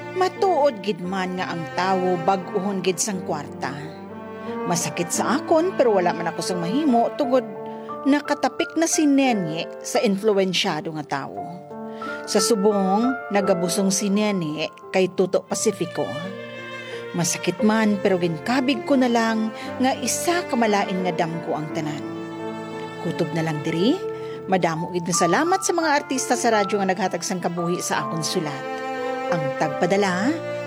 Matuod gid man nga ang tawo bag-ohon gid sang kwarta. Masakit sa akon pero wala man ako sang mahimo tungod nakatapik na si Nenye sa influensyado nga tawo. Sa subong, nagabusong si Nenye kay Tuto Pacifico. Masakit man pero ginkabig ko na lang nga isa kamalain nga damgo ang tanan. Kutob na lang diri, madamo gid nga salamat sa mga artista sa radyo nga naghatag sang kabuhi sa akon sulat. Ang tagpadala,